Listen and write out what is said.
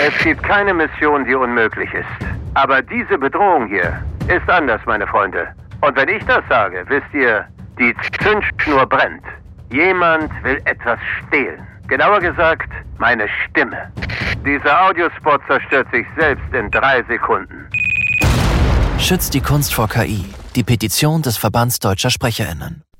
Es gibt keine Mission, die unmöglich ist. Aber diese Bedrohung hier ist anders, meine Freunde. Und wenn ich das sage, wisst ihr, die Zündschnur brennt. Jemand will etwas stehlen. Genauer gesagt, meine Stimme. Dieser Audiospot zerstört sich selbst in 3 Sekunden. Schützt die Kunst vor KI. Die Petition des Verbands Deutscher SprecherInnen.